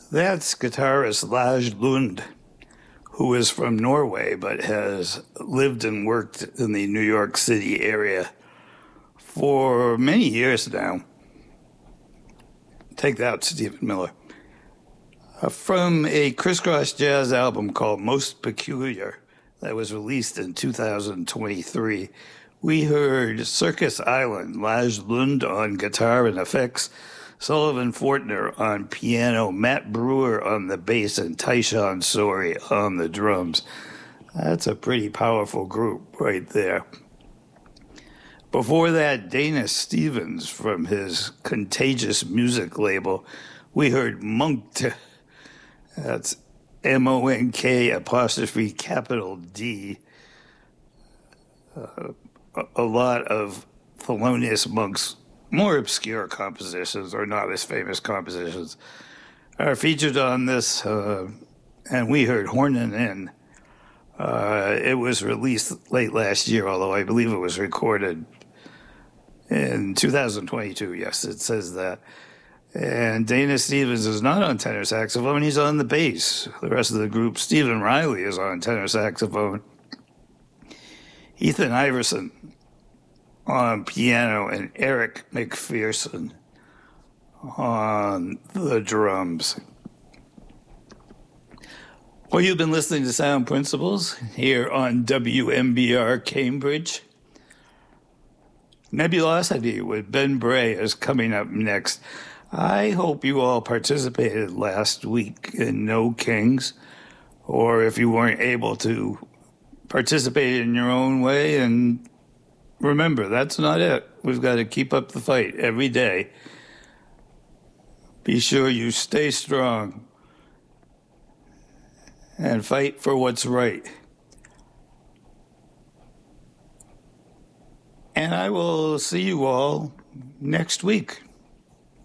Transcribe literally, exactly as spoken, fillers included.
That's guitarist Lars Lund, who is from Norway but has lived and worked in the New York City area for many years now. Take that, Stephen Miller. Uh, from a Criss Cross Jazz album called Most Peculiar that was released in two thousand twenty-three, we heard Circus Island, Lars Lund on guitar and effects, Sullivan Fortner on piano, Matt Brewer on the bass, and Tyshawn Sorey on the drums. That's a pretty powerful group right there. Before that, Dana Stevens from his Contagious Music label, we heard Monked. That's M O N K apostrophe capital D. Uh, a lot of Thelonious Monk's more obscure compositions, or not as famous compositions, are featured on this, uh, and we heard Hornin' In. Uh, it was released late last year, although I believe it was recorded in two thousand twenty-two. Yes, it says that. And Dana Stevens is not on tenor saxophone, he's on the bass. The rest of the group, Stephen Riley, is on tenor saxophone. Ethan Iverson on piano, and Eric McPherson on the drums. Well, you've been listening to Sound Principles here on W M B R Cambridge. Nebulosity with Ben Bray is coming up next. I hope you all participated last week in No Kings, or if you weren't able to, participate in your own way. And remember, that's not it. We've got to keep up the fight every day. Be sure you stay strong and fight for what's right. And I will see you all next week.